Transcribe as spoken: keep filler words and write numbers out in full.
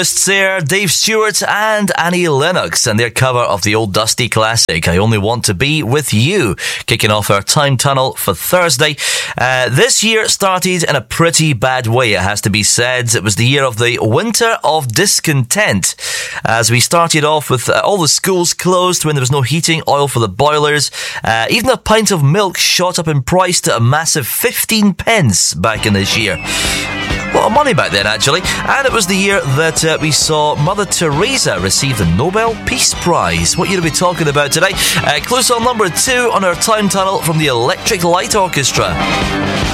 There, Dave Stewart and Annie Lennox and their cover of the old dusty classic, I Only Want to Be With You, kicking off our time tunnel for Thursday. Uh, this year started in a pretty bad way, it has to be said. It was the year of the Winter of Discontent, as we started off with uh, all the schools closed when there was no heating oil for the boilers. Uh, even a pint of milk shot up in price to a massive fifteen pence back in this year. A lot of money back then, actually. And it was the year that uh, we saw Mother Teresa receive the Nobel Peace Prize. What year are we talking about today? Uh, clue song number two on our time tunnel from the Electric Light Orchestra.